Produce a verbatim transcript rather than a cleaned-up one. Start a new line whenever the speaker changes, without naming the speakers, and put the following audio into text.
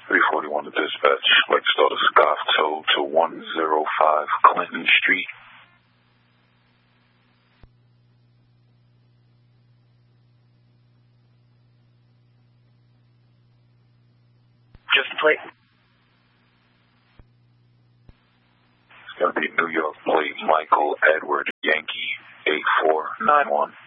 three forty-one to dispatch. Like start a scarf tow to one oh five Clinton Street.
Just the plate.
It's going to be New York plate Michael Edward Yankee eight four nine one.